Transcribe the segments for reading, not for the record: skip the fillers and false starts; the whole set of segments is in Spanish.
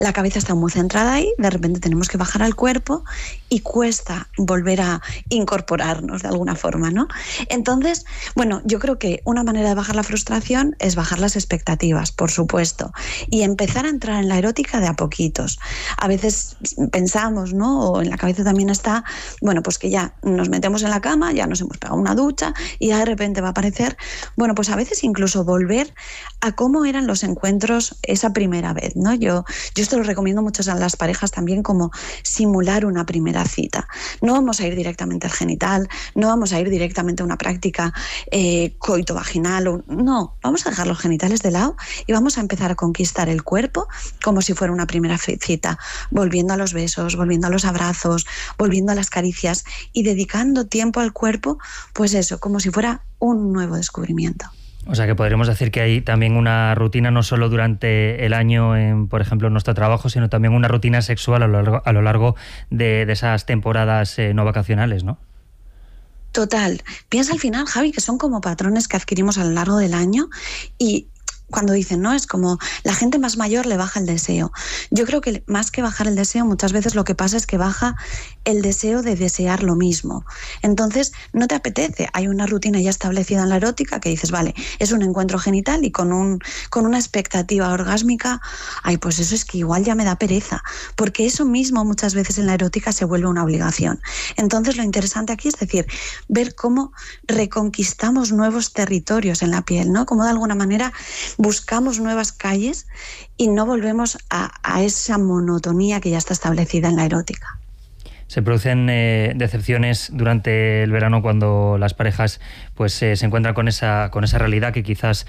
la cabeza está muy centrada ahí, de repente tenemos que bajar al cuerpo y cuesta volver a incorporarnos de alguna forma, ¿no? Entonces, bueno, yo creo que una manera de bajar la frustración es bajar las expectativas, por supuesto, y empezar a entrar en la erótica de a poquitos. A veces pensamos, ¿no? O en la cabeza también está, bueno, pues que ya nos metemos en la cama, ya nos hemos pegado una ducha y ya de repente va a aparecer, bueno, pues a veces incluso volver a cómo eran los encuentros esa primera vez, ¿no? Yo esto lo recomiendo mucho a las parejas también, como simular una primera cita. No vamos a ir directamente al genital, no vamos a ir directamente a una práctica coito-vaginal, no, vamos a dejar los genitales de lado y vamos a empezar a conquistar el cuerpo como si fuera una primera cita, volviendo a los besos, volviendo a los abrazos, volviendo a las caricias y dedicando tiempo al cuerpo, pues eso, como si fuera un nuevo descubrimiento. O sea que podríamos decir que hay también una rutina no solo durante el año, por ejemplo, en nuestro trabajo, sino también una rutina sexual a lo largo de esas temporadas no vacacionales, ¿no? Total. Piensa al final, Javi, que son como patrones que adquirimos a lo largo del año y cuando dicen, ¿no? Es como la gente más mayor le baja el deseo. Yo creo que más que bajar el deseo, muchas veces lo que pasa es que baja el deseo de desear lo mismo. Entonces, no te apetece. Hay una rutina ya establecida en la erótica que dices, vale, es un encuentro genital y con una expectativa orgásmica, ay, pues eso es que igual ya me da pereza. Porque eso mismo muchas veces en la erótica se vuelve una obligación. Entonces, lo interesante aquí es decir, ver cómo reconquistamos nuevos territorios en la piel, ¿no? Cómo de alguna manera buscamos nuevas calles y no volvemos a esa monotonía que ya está establecida en la erótica. Se producen decepciones durante el verano cuando las parejas pues se encuentran con esa realidad que quizás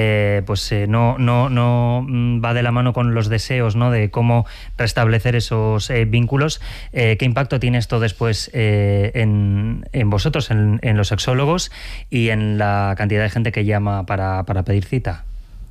no va de la mano con los deseos, ¿no? De cómo restablecer esos vínculos. ¿Qué impacto tiene esto después en vosotros, en los sexólogos y en la cantidad de gente que llama para pedir cita?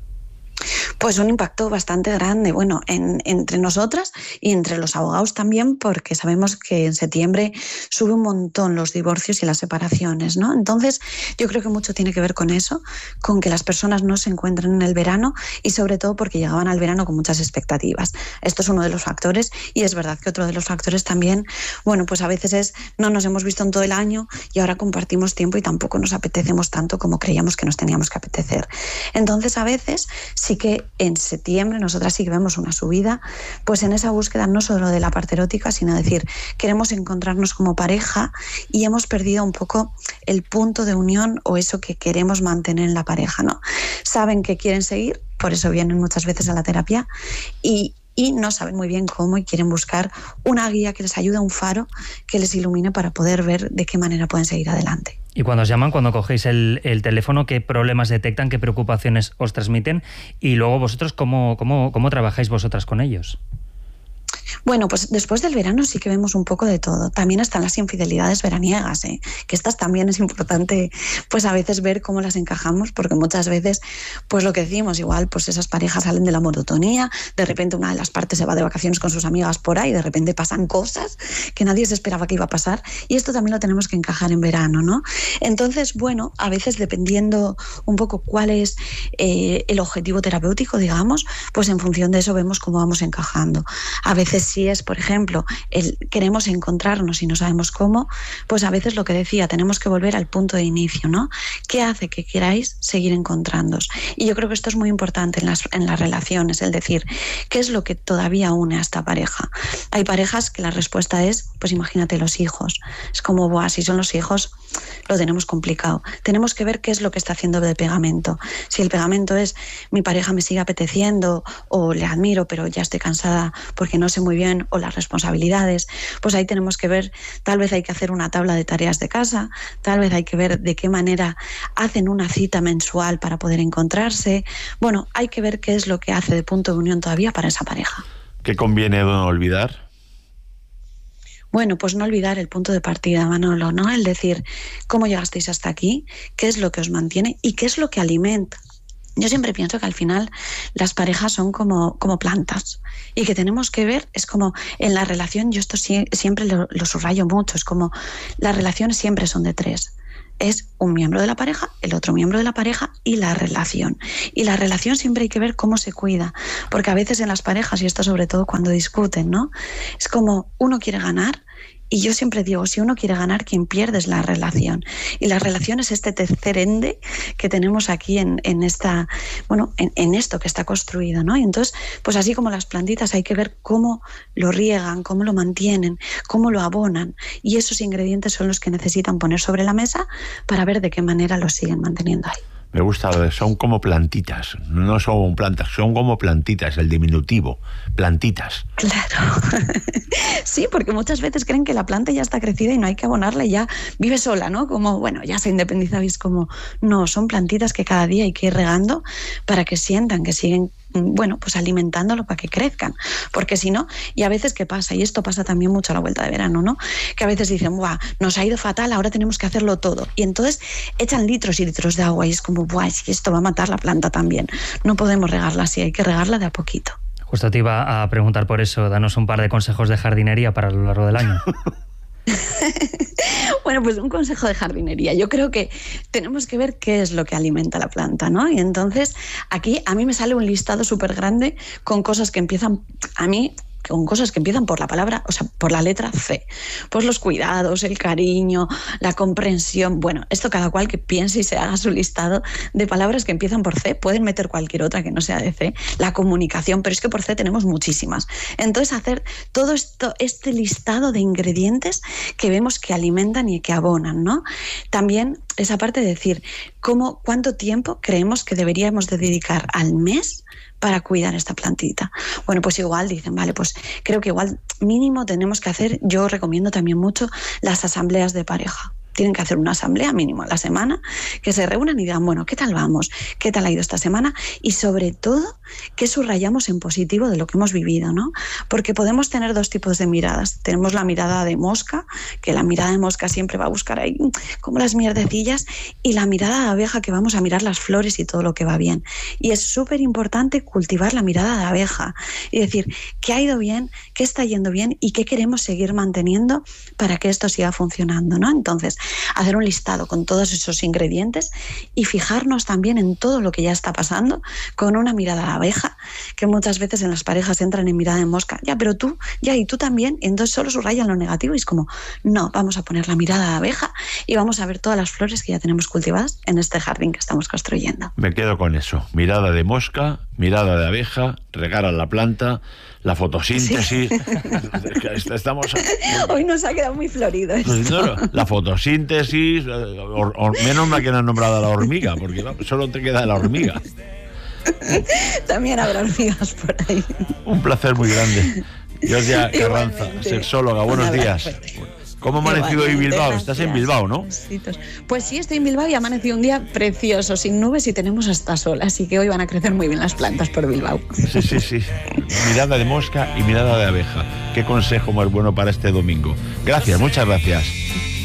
Pues un impacto bastante grande, bueno, entre nosotras y entre los abogados también, porque sabemos que en septiembre sube un montón los divorcios y las separaciones, ¿no? Entonces, yo creo que mucho tiene que ver con eso, con que las personas no se encuentren en el verano y sobre todo porque llegaban al verano con muchas expectativas. Esto es uno de los factores y es verdad que otro de los factores también, bueno, pues a veces es no nos hemos visto en todo el año y ahora compartimos tiempo y tampoco nos apetecemos tanto como creíamos que nos teníamos que apetecer. Entonces, a veces sí que en septiembre nosotras sí que vemos una subida, pues en esa búsqueda no solo de la parte erótica, sino decir, queremos encontrarnos como pareja y hemos perdido un poco el punto de unión o eso que queremos mantener en la pareja, ¿no? Saben que quieren seguir, por eso vienen muchas veces a la terapia y no saben muy bien cómo y quieren buscar una guía que les ayude, un faro que les ilumine para poder ver de qué manera pueden seguir adelante. Y cuando os llaman, cuando cogéis el teléfono, ¿qué problemas detectan, qué preocupaciones os transmiten? Y luego vosotros, ¿cómo trabajáis vosotras con ellos? Bueno, pues después del verano sí que vemos un poco de todo. También están las infidelidades veraniegas, que estas también es importante pues a veces ver cómo las encajamos, porque muchas veces, pues lo que decimos, igual pues esas parejas salen de la monotonía, de repente una de las partes se va de vacaciones con sus amigas por ahí, de repente pasan cosas que nadie se esperaba que iba a pasar y esto también lo tenemos que encajar en verano, ¿no? Entonces, bueno, a veces dependiendo un poco cuál es el objetivo terapéutico, digamos, pues en función de eso vemos cómo vamos encajando. A veces si es, por ejemplo, queremos encontrarnos y no sabemos cómo, pues a veces lo que decía, tenemos que volver al punto de inicio, ¿no? ¿Qué hace que queráis seguir encontrándoos? Y yo creo que esto es muy importante en las relaciones, el decir, ¿qué es lo que todavía une a esta pareja? Hay parejas que la respuesta es, pues imagínate los hijos. Es como, buah, si son los hijos, lo tenemos complicado. Tenemos que ver qué es lo que está haciendo de pegamento. Si el pegamento es, mi pareja me sigue apeteciendo o le admiro, pero ya estoy cansada porque no sé muy bien, o las responsabilidades, pues ahí tenemos que ver, tal vez hay que hacer una tabla de tareas de casa, tal vez hay que ver de qué manera hacen una cita mensual para poder encontrarse. Bueno, hay que ver qué es lo que hace de punto de unión todavía para esa pareja. ¿Qué conviene no olvidar? Bueno, pues no olvidar el punto de partida, Manolo, ¿no? El decir, ¿cómo llegasteis hasta aquí? ¿Qué es lo que os mantiene? ¿Y qué es lo que alimenta? Yo siempre pienso que al final las parejas son como plantas y que tenemos que ver, es como en la relación, yo esto siempre lo subrayo mucho, es como las relaciones siempre son de tres. es un miembro de la pareja, el otro miembro de la pareja y la relación. Y la relación siempre hay que ver cómo se cuida, porque a veces en las parejas, y esto sobre todo cuando discuten, ¿no? Es como uno quiere ganar. Y yo siempre digo, si uno quiere ganar, quien pierde es la relación. Y la relación es este tercer ende que tenemos aquí en esto que está construido, ¿no? Y entonces, pues así como las plantitas, hay que ver cómo lo riegan, cómo lo mantienen, cómo lo abonan. Y esos ingredientes son los que necesitan poner sobre la mesa para ver de qué manera lo siguen manteniendo ahí. Me gusta, son como plantitas, no son plantas, son como plantitas, el diminutivo, plantitas. Claro, sí, porque muchas veces creen que la planta ya está crecida y no hay que abonarla y ya vive sola, ¿no? Como, bueno, ya se independiza, y es como, no, son plantitas que cada día hay que ir regando para que sientan que siguen, bueno, pues alimentándolo para que crezcan, porque si no, y a veces ¿qué pasa? Y esto pasa también mucho a la vuelta de verano, ¿no? Que a veces dicen, ¡buah! Nos ha ido fatal, ahora tenemos que hacerlo todo, y entonces echan litros y litros de agua y es como, ¡buah! Es que esto va a matar la planta también, no podemos regarla así, hay que regarla de a poquito. Justo te iba a preguntar por eso, danos un par de consejos de jardinería para lo largo del año. Bueno, pues un consejo de jardinería. Yo creo que tenemos que ver qué es lo que alimenta la planta, ¿no? Y entonces aquí a mí me sale un listado súper grande con cosas que empiezan, con cosas que empiezan por la palabra, o sea, por la letra C. Pues los cuidados, el cariño, la comprensión. Bueno, esto cada cual que piense y se haga su listado de palabras que empiezan por C. Pueden meter cualquier otra que no sea de C. La comunicación, pero es que por C tenemos muchísimas. Entonces, hacer todo esto, este listado de ingredientes que vemos que alimentan y que abonan, ¿no? También esa parte de decir cuánto tiempo creemos que deberíamos de dedicar al mes para cuidar esta plantita. Bueno, pues igual dicen, vale, pues creo que igual mínimo tenemos que hacer, yo recomiendo también mucho las asambleas de pareja. Tienen que hacer una asamblea mínimo a la semana, que se reúnan y digan, bueno, ¿qué tal vamos? ¿Qué tal ha ido esta semana? Y sobre todo, ¿qué subrayamos en positivo de lo que hemos vivido, ¿no? Porque podemos tener dos tipos de miradas. Tenemos la mirada de mosca, que la mirada de mosca siempre va a buscar ahí como las mierdecillas, y la mirada de abeja, que vamos a mirar las flores y todo lo que va bien. Y es súper importante cultivar la mirada de abeja y decir, ¿qué ha ido bien? ¿Qué está yendo bien? ¿Y qué queremos seguir manteniendo para que esto siga funcionando, ¿no? Entonces, hacer un listado con todos esos ingredientes y fijarnos también en todo lo que ya está pasando con una mirada de abeja, que muchas veces en las parejas entran en mirada de mosca. Ya, pero tú, ya, y tú también. Y entonces solo subrayan lo negativo y es como, no, vamos a poner la mirada de abeja y vamos a ver todas las flores que ya tenemos cultivadas en este jardín que estamos construyendo. Me quedo con eso. Mirada de mosca, mirada de abeja, regar a la planta, la fotosíntesis. Sí. Estamos... Hoy nos ha quedado muy florido esto. La fotosíntesis, menos mal que no has nombrado a la hormiga, porque solo te queda la hormiga. También habrá hormigas por ahí. Un placer muy grande. Georgia Carranza, sexóloga, buenos días. ¿Cómo ha amanecido hoy Bilbao? Gracias. Estás en Bilbao, ¿no? Pues sí, estoy en Bilbao y ha amanecido un día precioso, sin nubes, y tenemos hasta sol, así que hoy van a crecer muy bien las plantas por Bilbao. Sí. Mirada de mosca y mirada de abeja. Qué consejo más bueno para este domingo. Gracias, muchas gracias.